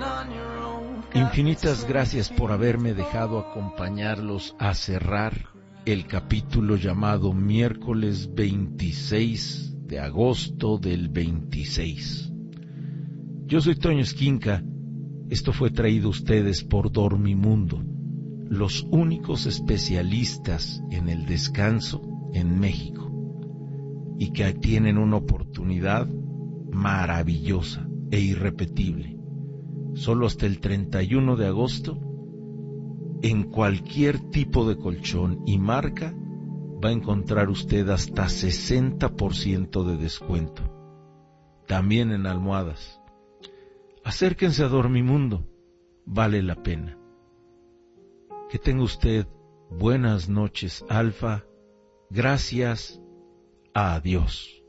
Infinitas gracias por haberme dejado acompañarlos a cerrar el capítulo llamado miércoles 26 de agosto del 26. Yo soy Toño Esquinca. Esto fue traído a ustedes por Dormimundo, los únicos especialistas en el descanso en México, y que tienen una oportunidad maravillosa e irrepetible. Solo hasta el 31 de agosto, en cualquier tipo de colchón y marca, va a encontrar usted hasta 60% de descuento. También en almohadas. Acérquense a Dormimundo, vale la pena. Que tenga usted buenas noches, Alfa. Gracias. Adiós.